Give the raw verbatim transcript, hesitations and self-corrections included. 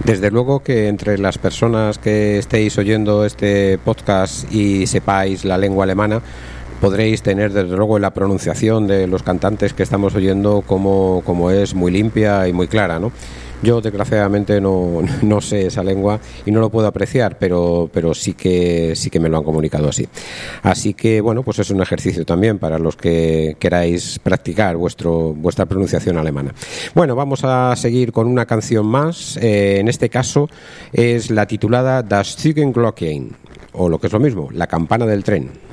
Desde luego que entre las personas que estéis oyendo este podcast y sepáis la lengua alemana, podréis tener desde luego la pronunciación de los cantantes que estamos oyendo como, como es muy limpia y muy clara, ¿no? Yo desgraciadamente no, no sé esa lengua y no lo puedo apreciar, pero, pero sí que sí que me lo han comunicado así. Así que bueno, pues es un ejercicio también para los que queráis practicar vuestro, vuestra pronunciación alemana. Bueno, vamos a seguir con una canción más. Eh, en este caso es la titulada Das Zügenglocken, o lo que es lo mismo, la campana del tren.